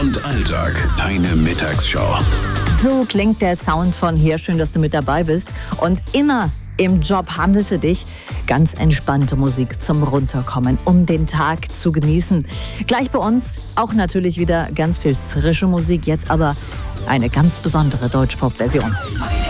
Und Alltag, deine Mittagsshow. So klingt der Sound von hier. Schön, dass du mit dabei bist. Und immer im Job haben wir für dich ganz entspannte Musik zum Runterkommen, um den Tag zu genießen. Gleich bei uns auch natürlich wieder ganz viel frische Musik, jetzt aber eine ganz besondere Deutschpop-Version.